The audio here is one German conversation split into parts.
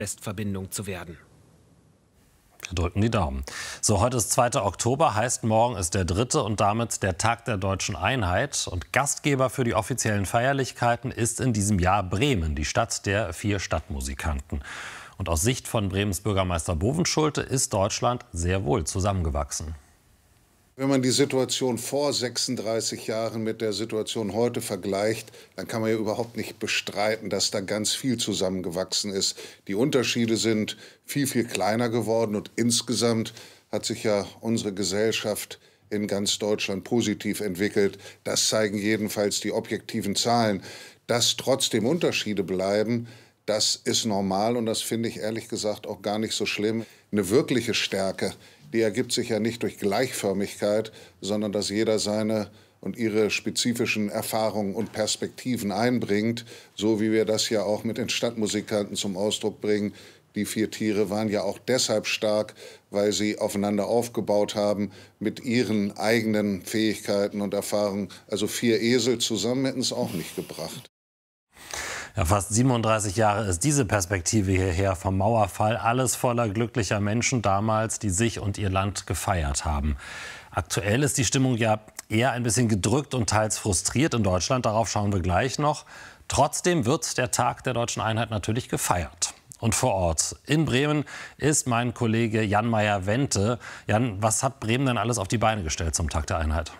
Westverbindung zu werden. Wir drücken die Daumen. So, heute ist 2. Oktober, heißt morgen ist der 3. und damit der Tag der Deutschen Einheit. Und Gastgeber für die offiziellen Feierlichkeiten ist in diesem Jahr Bremen, die Stadt der 4 Stadtmusikanten. Und aus Sicht von Bremens Bürgermeister Bovenschulte ist Deutschland sehr wohl zusammengewachsen. Wenn man die Situation vor 36 Jahren mit der Situation heute vergleicht, dann kann man ja überhaupt nicht bestreiten, dass da ganz viel zusammengewachsen ist. Die Unterschiede sind viel, viel kleiner geworden und insgesamt hat sich ja unsere Gesellschaft in ganz Deutschland positiv entwickelt. Das zeigen jedenfalls die objektiven Zahlen. Dass trotzdem Unterschiede bleiben, das ist normal und das finde ich ehrlich gesagt auch gar nicht so schlimm. Eine wirkliche Stärke, die ergibt sich ja nicht durch Gleichförmigkeit, sondern dass jeder seine und ihre spezifischen Erfahrungen und Perspektiven einbringt, so wie wir das ja auch mit den Stadtmusikanten zum Ausdruck bringen. Die 4 Tiere waren ja auch deshalb stark, weil sie aufeinander aufgebaut haben mit ihren eigenen Fähigkeiten und Erfahrungen. Also 4 Esel zusammen hätten es auch nicht gebracht. Ja, fast 37 Jahre ist diese Perspektive hierher vom Mauerfall. Alles voller glücklicher Menschen damals, die sich und ihr Land gefeiert haben. Aktuell ist die Stimmung ja eher ein bisschen gedrückt und teils frustriert in Deutschland. Darauf schauen wir gleich noch. Trotzdem wird der Tag der Deutschen Einheit natürlich gefeiert. Und vor Ort in Bremen ist mein Kollege Jan Meyer-Wente. Jan, was hat Bremen denn alles auf die Beine gestellt zum Tag der Einheit?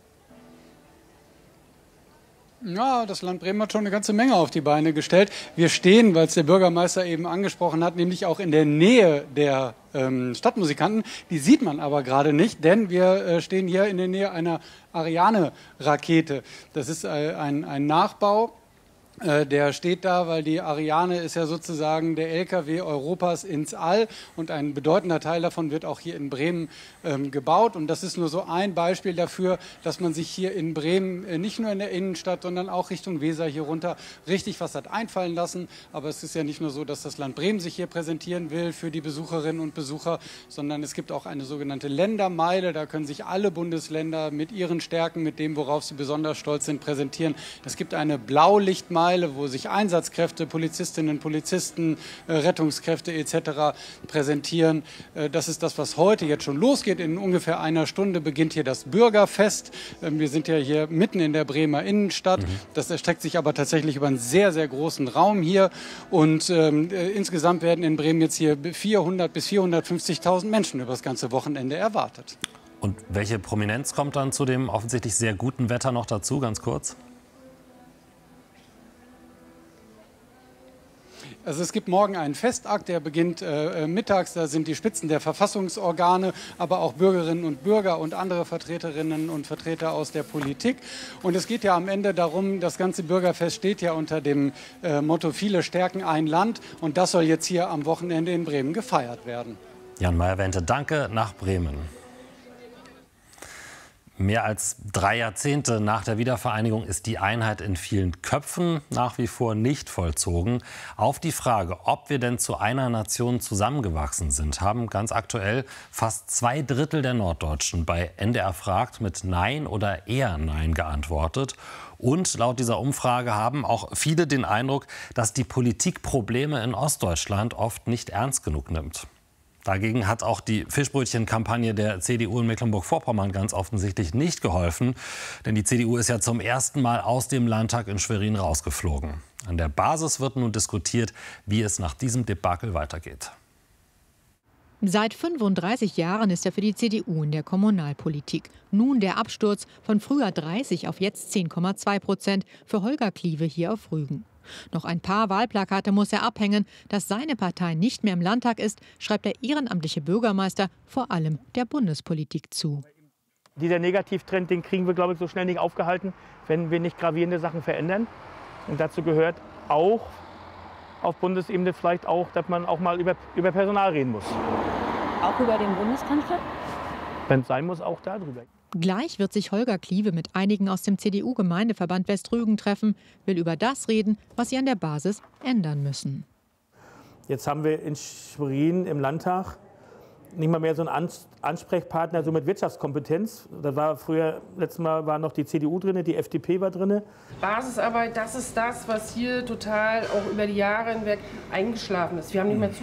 Ja, das Land Bremen hat schon eine ganze Menge auf die Beine gestellt. Wir stehen, weil es der Bürgermeister eben angesprochen hat, nämlich auch in der Nähe der Stadtmusikanten. Die sieht man aber gerade nicht, denn wir stehen hier in der Nähe einer Ariane-Rakete. Das ist ein Nachbau. Der steht da, weil die Ariane ist ja sozusagen der LKW Europas ins All und ein bedeutender Teil davon wird auch hier in Bremen gebaut. Und das ist nur so ein Beispiel dafür, dass man sich hier in Bremen nicht nur in der Innenstadt, sondern auch Richtung Weser hier runter richtig was hat einfallen lassen. Aber es ist ja nicht nur so, dass das Land Bremen sich hier präsentieren will für die Besucherinnen und Besucher, sondern es gibt auch eine sogenannte Ländermeile. Da können sich alle Bundesländer mit ihren Stärken, mit dem, worauf sie besonders stolz sind, präsentieren. Es gibt eine Blaulichtmeile, wo sich Einsatzkräfte, Polizistinnen, Polizisten, Rettungskräfte etc. präsentieren. Das ist das, was heute jetzt schon losgeht. In ungefähr einer Stunde beginnt hier das Bürgerfest. Wir sind ja hier mitten in der Bremer Innenstadt. Das erstreckt sich aber tatsächlich über einen sehr, sehr großen Raum hier. Und insgesamt werden in Bremen jetzt hier 400.000 bis 450.000 Menschen über das ganze Wochenende erwartet. Und welche Prominenz kommt dann zu dem offensichtlich sehr guten Wetter noch dazu, ganz kurz? Also es gibt morgen einen Festakt, der beginnt mittags. Da sind die Spitzen der Verfassungsorgane, aber auch Bürgerinnen und Bürger und andere Vertreterinnen und Vertreter aus der Politik. Und es geht ja am Ende darum, das ganze Bürgerfest steht ja unter dem Motto Viele stärken ein Land. Und das soll jetzt hier am Wochenende in Bremen gefeiert werden. Jan Meyer-Wente, danke nach Bremen. Mehr als 3 Jahrzehnte nach der Wiedervereinigung ist die Einheit in vielen Köpfen nach wie vor nicht vollzogen. Auf die Frage, ob wir denn zu einer Nation zusammengewachsen sind, haben ganz aktuell fast 2/3 der Norddeutschen bei NDR fragt mit Nein oder eher Nein geantwortet. Und laut dieser Umfrage haben auch viele den Eindruck, dass die Politik Probleme in Ostdeutschland oft nicht ernst genug nimmt. Dagegen hat auch die Fischbrötchen-Kampagne der CDU in Mecklenburg-Vorpommern ganz offensichtlich nicht geholfen. Denn die CDU ist ja zum ersten Mal aus dem Landtag in Schwerin rausgeflogen. An der Basis wird nun diskutiert, wie es nach diesem Debakel weitergeht. Seit 35 Jahren ist er für die CDU in der Kommunalpolitik. Nun der Absturz von früher 30 auf jetzt 10,2% für Holger Kliewe hier auf Rügen. Noch ein paar Wahlplakate muss er abhängen. Dass seine Partei nicht mehr im Landtag ist, schreibt der ehrenamtliche Bürgermeister vor allem der Bundespolitik zu. Dieser Negativtrend, den kriegen wir, glaube ich, so schnell nicht aufgehalten, wenn wir nicht gravierende Sachen verändern. Und dazu gehört auch auf Bundesebene vielleicht auch, dass man auch mal über Personal reden muss. Auch über den Bundeskanzler? Wenn es sein muss, auch darüber. Gleich wird sich Holger Kliewe mit einigen aus dem CDU-Gemeindeverband Westrügen treffen, will über das reden, was sie an der Basis ändern müssen. Jetzt haben wir in Schwerin im Landtag nicht mal mehr so ein Ansprechpartner so mit Wirtschaftskompetenz. Da war früher, letztes Mal war noch die CDU drin, die FDP war drin. Basisarbeit, das ist das, was hier total auch über die Jahre hinweg eingeschlafen ist. Wir haben nicht mehr